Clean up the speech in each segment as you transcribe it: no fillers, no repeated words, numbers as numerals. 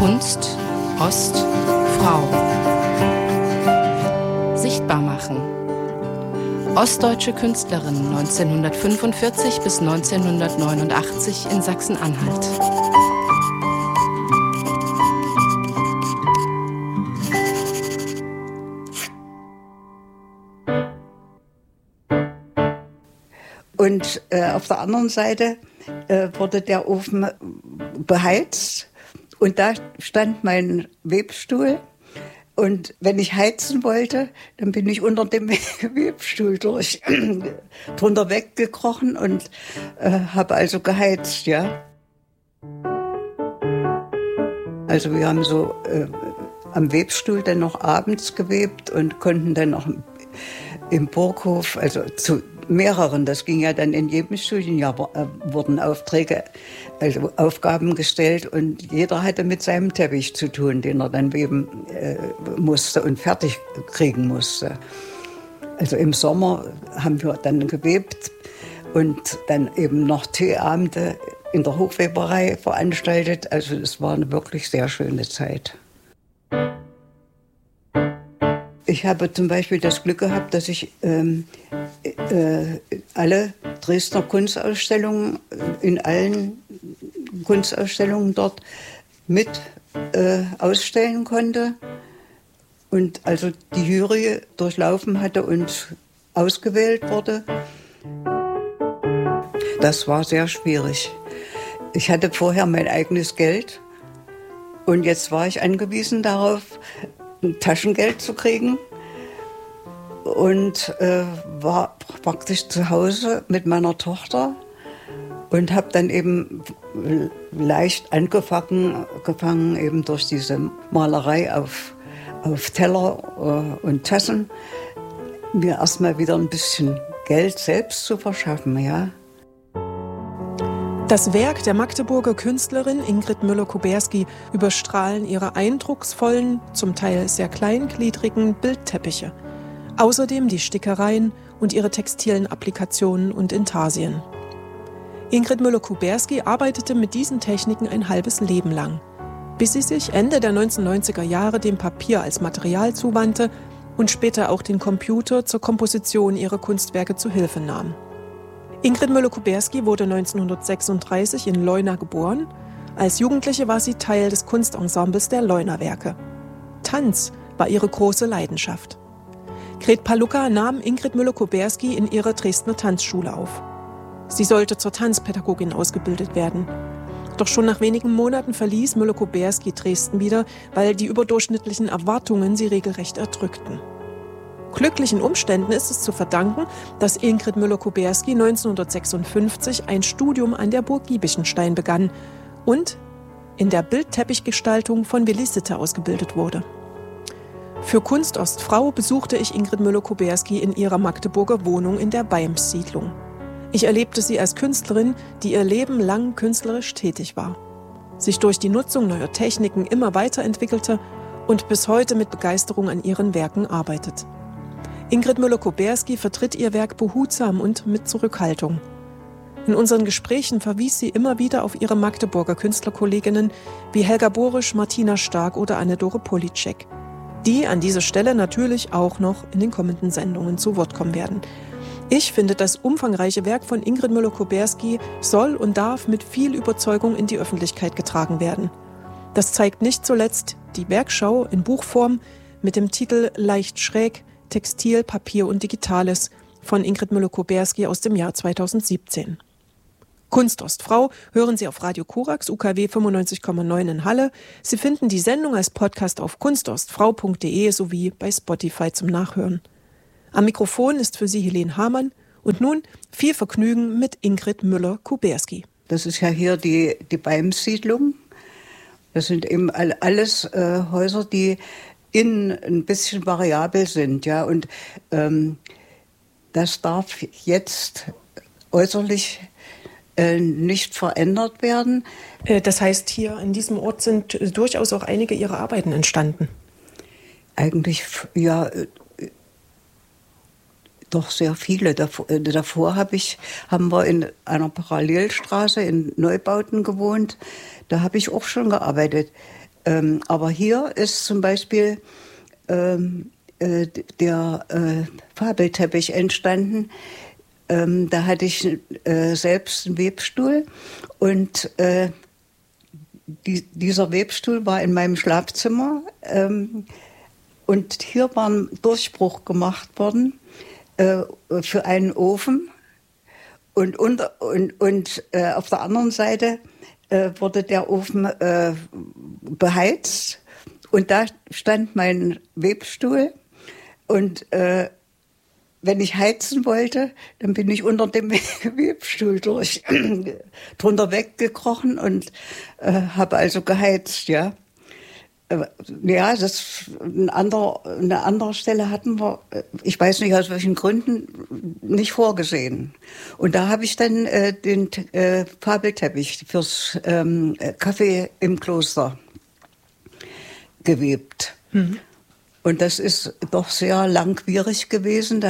Kunst, Ost, Frau. Sichtbar machen. Ostdeutsche Künstlerin 1945 bis 1989 in Sachsen-Anhalt. Und auf der anderen Seite wurde der Ofen beheizt und da stand mein Webstuhl. Und wenn ich heizen wollte, dann bin ich unter dem Webstuhl drunter weggekrochen und habe also geheizt, ja. Also wir haben so am Webstuhl dann noch abends gewebt und konnten dann noch im Burghof, also zu mehreren, das ging ja dann in jedem Studienjahr, wurden Aufträge, also Aufgaben gestellt und jeder hatte mit seinem Teppich zu tun, den er dann weben musste und fertig kriegen musste. Also im Sommer haben wir dann gewebt und dann eben noch Teeabende in der Hochweberei veranstaltet. Also es war eine wirklich sehr schöne Zeit. Ich habe zum Beispiel das Glück gehabt, dass ich alle Dresdner Kunstausstellungen, in allen Kunstausstellungen dort mit ausstellen konnte und also die Jury durchlaufen hatte und ausgewählt wurde. Das war sehr schwierig. Ich hatte vorher mein eigenes Geld und jetzt war ich angewiesen darauf, Taschengeld zu kriegen und war praktisch zu Hause mit meiner Tochter und habe dann eben leicht angefangen eben durch diese Malerei auf Teller und Tassen mir erstmal wieder ein bisschen Geld selbst zu verschaffen, ja. Das Werk der Magdeburger Künstlerin Ingrid Müller-Kuberski überstrahlen ihre eindrucksvollen, zum Teil sehr kleingliedrigen Bildteppiche. Außerdem die Stickereien und ihre textilen Applikationen und Intarsien. Ingrid Müller-Kuberski arbeitete mit diesen Techniken ein halbes Leben lang, bis sie sich Ende der 1990er Jahre dem Papier als Material zuwandte und später auch den Computer zur Komposition ihrer Kunstwerke zu Hilfe nahm. Ingrid Müller-Kuberski wurde 1936 in Leuna geboren. Als Jugendliche war sie Teil des Kunstensembles der Leuna-Werke. Tanz war ihre große Leidenschaft. Gret Palucka nahm Ingrid Müller-Kuberski in ihre Dresdner Tanzschule auf. Sie sollte zur Tanzpädagogin ausgebildet werden. Doch schon nach wenigen Monaten verließ Müller-Kuberski Dresden wieder, weil die überdurchschnittlichen Erwartungen sie regelrecht erdrückten. Glücklichen Umständen ist es zu verdanken, dass Ingrid Müller-Kuberski 1956 ein Studium an der Burg Giebichenstein begann und in der Bildteppichgestaltung von Willi Sitte ausgebildet wurde. Für Kunst Ostfrau besuchte ich Ingrid Müller-Kuberski in ihrer Magdeburger Wohnung in der Beims-Siedlung. Ich erlebte sie als Künstlerin, die ihr Leben lang künstlerisch tätig war, sich durch die Nutzung neuer Techniken immer weiterentwickelte und bis heute mit Begeisterung an ihren Werken arbeitet. Ingrid Müller-Kuberski vertritt ihr Werk behutsam und mit Zurückhaltung. In unseren Gesprächen verwies sie immer wieder auf ihre Magdeburger Künstlerkolleginnen wie Helga Borisch, Martina Stark oder Anne-Dore Politschek, die an dieser Stelle natürlich auch noch in den kommenden Sendungen zu Wort kommen werden. Ich finde, das umfangreiche Werk von Ingrid Müller-Kuberski soll und darf mit viel Überzeugung in die Öffentlichkeit getragen werden. Das zeigt nicht zuletzt die Werkschau in Buchform mit dem Titel Leicht schräg, Textil, Papier und Digitales von Ingrid Müller-Kuberski aus dem Jahr 2017. Kunst Ostfrau hören Sie auf Radio Korax, UKW 95,9 in Halle. Sie finden die Sendung als Podcast auf kunstostfrau.de sowie bei Spotify zum Nachhören. Am Mikrofon ist für Sie Helene Hamann und nun viel Vergnügen mit Ingrid Müller-Kuberski. Das ist ja hier die Beims-Siedlung. Das sind eben alles Häuser, die innen ein bisschen variabel sind, ja, und das darf jetzt äußerlich nicht verändert werden. Das heißt, hier an diesem Ort sind durchaus auch einige Ihrer Arbeiten entstanden. Eigentlich, ja, doch sehr viele. Davor haben wir in einer Parallelstraße in Neubauten gewohnt. Da habe ich auch schon gearbeitet. Aber hier ist zum Beispiel der Fabelteppich entstanden. Da hatte ich selbst einen Webstuhl und dieser Webstuhl war in meinem Schlafzimmer und hier war ein Durchbruch gemacht worden für einen Ofen und auf der anderen Seite wurde der Ofen beheizt und da stand mein Webstuhl und wenn ich heizen wollte, dann bin ich unter dem Webstuhl drunter weggekrochen und habe also geheizt, ja. Ja, eine andere Stelle hatten wir, ich weiß nicht aus welchen Gründen, nicht vorgesehen. Und da habe ich dann den Fabelteppich fürs Café im Kloster gewebt. Mhm. Und das ist doch sehr langwierig gewesen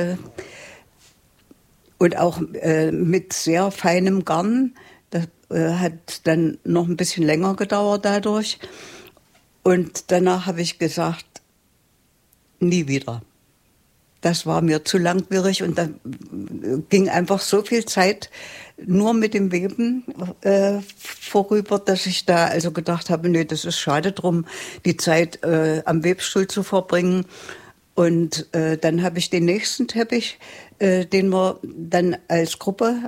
und auch mit sehr feinem Garn. Das hat dann noch ein bisschen länger gedauert dadurch. Und danach habe ich gesagt, nie wieder. Das war mir zu langwierig und da ging einfach so viel Zeit nur mit dem Weben vorüber, dass ich da also gedacht habe, nee, das ist schade drum, die Zeit am Webstuhl zu verbringen. Und dann habe ich den nächsten Teppich, den wir dann als Gruppe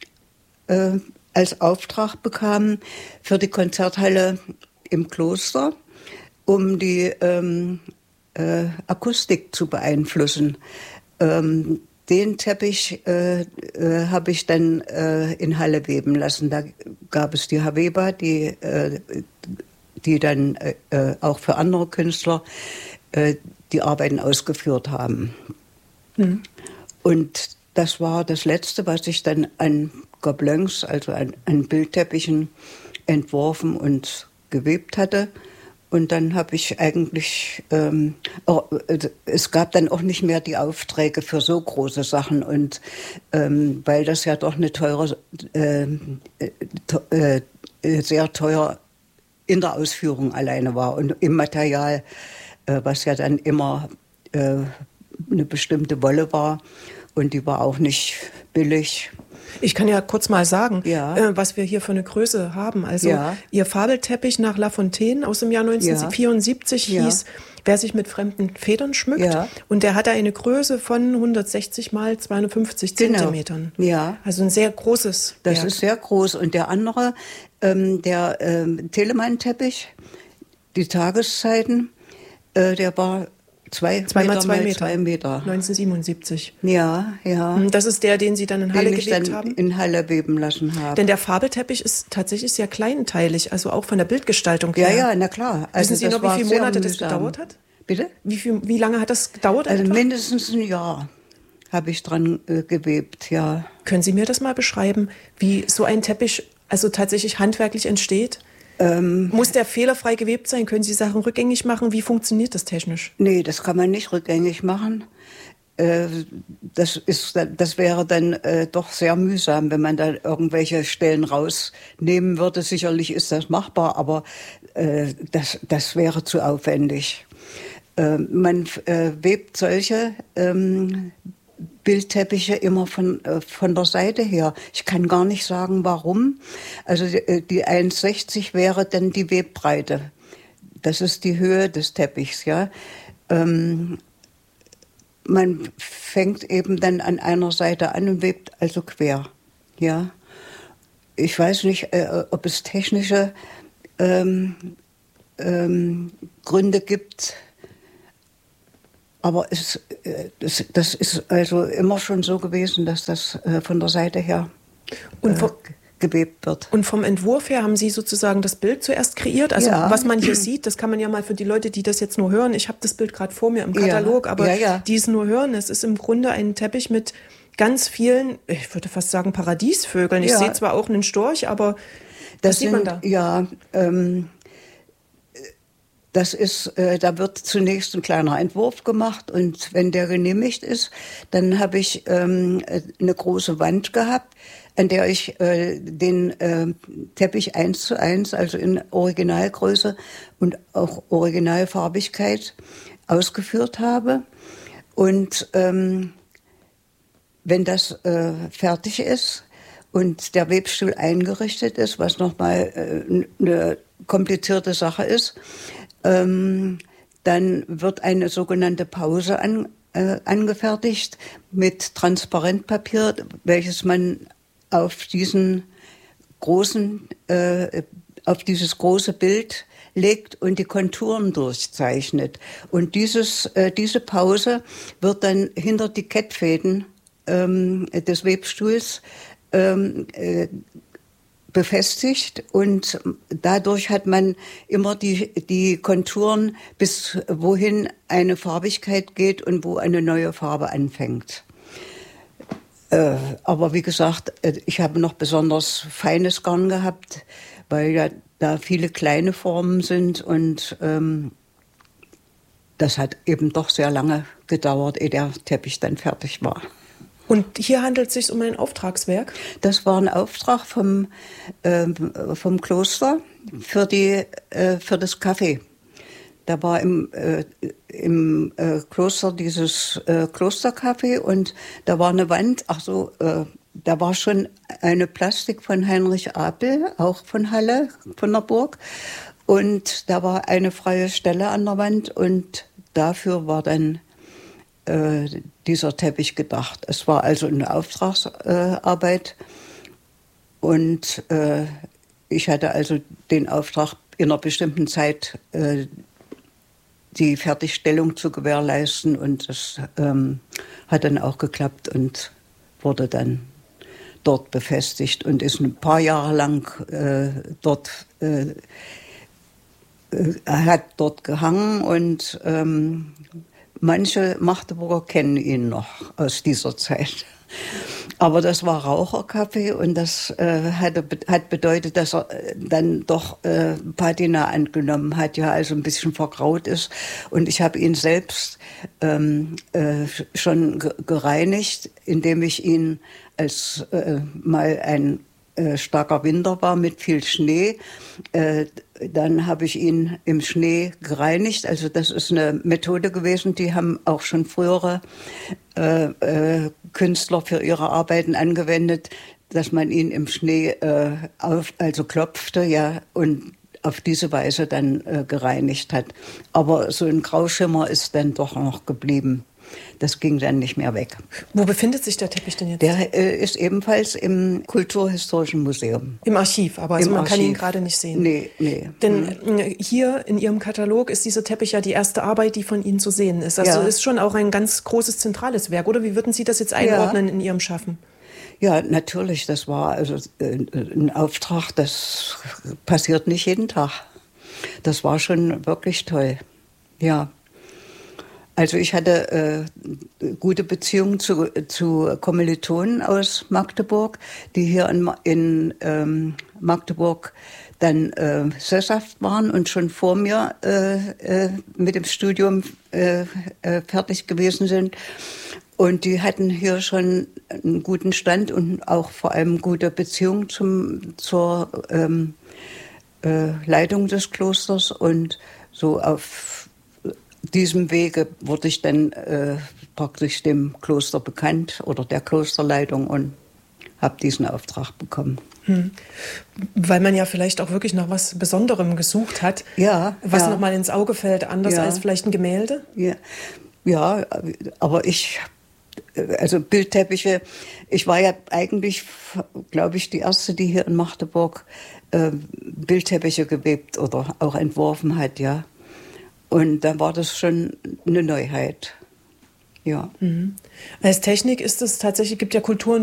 als Auftrag bekamen für die Konzerthalle im Kloster, um die Akustik zu beeinflussen. Den Teppich habe ich dann in Halle weben lassen. Da gab es die Herr Weber, die dann auch für andere Künstler die Arbeiten ausgeführt haben. Mhm. Und das war das Letzte, was ich dann an Gobelins, also an Bildteppichen, entworfen und gewebt hatte. Und dann habe ich eigentlich, es gab dann auch nicht mehr die Aufträge für so große Sachen. Und weil das ja doch eine teure, sehr teuer in der Ausführung alleine war und im Material, was ja dann immer eine bestimmte Wolle war. Und die war auch nicht billig. Ich kann ja kurz mal sagen, ja, was wir hier für eine Größe haben. Also ja, Ihr Fabelteppich nach La Fontaine aus dem Jahr 1974 hieß, wer sich mit fremden Federn schmückt. Ja. Und der hatte eine Größe von 160 mal 250 Zentimetern. Ja. Also ein sehr großes Das Werk. ist sehr groß. Und der andere, der Telemann-Teppich, die Tageszeiten, der war 2 mal 2 Meter. 2 Meter. 1977. Ja, ja. Das ist der, den Sie dann in Halle gewebt haben? In Halle weben lassen habe. Denn der Fabelteppich ist tatsächlich sehr kleinteilig, also auch von der Bildgestaltung her. Ja, na klar. Also wissen Sie noch, wie viele Monate das gedauert hat? Bitte? Wie lange hat das gedauert? Also mindestens ein Jahr habe ich dran gewebt, ja. Können Sie mir das mal beschreiben, wie so ein Teppich also tatsächlich handwerklich entsteht? Muss der fehlerfrei gewebt sein? Können Sie Sachen rückgängig machen? Wie funktioniert das technisch? Nee, das kann man nicht rückgängig machen. Das wäre dann doch sehr mühsam, wenn man da irgendwelche Stellen rausnehmen würde. Sicherlich ist das machbar, aber das wäre zu aufwendig. Man webt solche Bildteppiche immer von der Seite her. Ich kann gar nicht sagen, warum. Also die 1,60 wäre dann die Webbreite. Das ist die Höhe des Teppichs, ja. Man fängt eben dann an einer Seite an und webt also quer, ja. Ich weiß nicht, ob es technische Gründe gibt, aber das ist also immer schon so gewesen, dass das von der Seite her gewebt wird. Und vom Entwurf her haben Sie sozusagen das Bild zuerst kreiert? Also was man hier sieht, das kann man ja mal für die Leute, die das jetzt nur hören, ich habe das Bild gerade vor mir im Katalog, aber die es nur hören, es ist im Grunde ein Teppich mit ganz vielen, ich würde fast sagen Paradiesvögeln. Ich sehe zwar auch einen Storch, aber das sieht man da. Ja, das ist, da wird zunächst ein kleiner Entwurf gemacht und wenn der genehmigt ist, dann habe ich eine große Wand gehabt, an der ich den Teppich 1:1, also in Originalgröße und auch Originalfarbigkeit ausgeführt habe. Und wenn das fertig ist und der Webstuhl eingerichtet ist, was nochmal eine komplizierte Sache ist, dann wird eine sogenannte Pause angefertigt mit Transparentpapier, welches man auf dieses große Bild legt und die Konturen durchzeichnet. Und diese Pause wird dann hinter die Kettfäden des Webstuhls befestigt, und dadurch hat man immer die Konturen, bis wohin eine Farbigkeit geht und wo eine neue Farbe anfängt. Aber wie gesagt, ich habe noch besonders feines Garn gehabt, weil ja da viele kleine Formen sind, und das hat eben doch sehr lange gedauert, ehe der Teppich dann fertig war. Und hier handelt es sich um ein Auftragswerk? Das war ein Auftrag vom Kloster für das Café. Da war im Kloster dieses Klostercafé, und da war eine Wand, da war schon eine Plastik von Heinrich Apel, auch von Halle, von der Burg. Und da war eine freie Stelle an der Wand, und dafür war dann dieser Teppich gedacht. Es war also eine Auftragsarbeit, und ich hatte also den Auftrag, in einer bestimmten Zeit die Fertigstellung zu gewährleisten, und das hat dann auch geklappt und wurde dann dort befestigt und ist ein paar Jahre lang hat dort gehangen, und manche Magdeburger kennen ihn noch aus dieser Zeit. Aber das war Raucherkaffee, und das hat bedeutet, dass er dann doch Patina angenommen hat, ja, also ein bisschen vergraut ist. Und ich habe ihn selbst schon gereinigt, indem ich ihn, als mal ein starker Winter war mit viel Schnee, dann habe ich ihn im Schnee gereinigt. Also das ist eine Methode gewesen, die haben auch schon frühere Künstler für ihre Arbeiten angewendet, dass man ihn im Schnee klopfte, ja, und auf diese Weise dann gereinigt hat. Aber so ein Grauschimmer ist dann doch noch geblieben. Das ging dann nicht mehr weg. Wo befindet sich der Teppich denn jetzt? Der ist ebenfalls im Kulturhistorischen Museum. Im Archiv, aber also man kann ihn gerade nicht sehen. Nee. Denn hier in Ihrem Katalog ist dieser Teppich ja die erste Arbeit, die von Ihnen zu sehen ist. Also ist schon auch ein ganz großes zentrales Werk, oder? Wie würden Sie das jetzt einordnen in Ihrem Schaffen? Ja, natürlich. Das war also ein Auftrag, das passiert nicht jeden Tag. Das war schon wirklich toll. Ja. Also ich hatte gute Beziehungen zu Kommilitonen aus Magdeburg, die hier in Magdeburg dann sesshaft waren und schon vor mir mit dem Studium fertig gewesen sind. Und die hatten hier schon einen guten Stand und auch vor allem gute Beziehungen zur Leitung des Klosters. Und so auf diesem Wege wurde ich dann praktisch dem Kloster bekannt oder der Klosterleitung und habe diesen Auftrag bekommen. Weil man ja vielleicht auch wirklich nach was Besonderem gesucht hat, was nochmal ins Auge fällt, anders als vielleicht ein Gemälde? Ja, aber also Bildteppiche, ich war ja eigentlich, glaube ich, die erste, die hier in Magdeburg Bildteppiche gewebt oder auch entworfen hat, ja. Und da war das schon eine Neuheit, ja. Als Technik ist es tatsächlich, gibt ja Kulturen,